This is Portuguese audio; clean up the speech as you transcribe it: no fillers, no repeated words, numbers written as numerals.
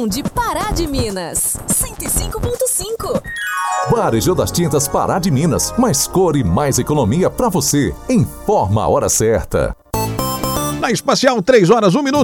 som de Pará de Minas. 105.5. Varejão das Tintas Pará de Minas. Mais cor e mais economia pra você. Informa a hora certa. Na Espacial, 3 horas, 1 minuto.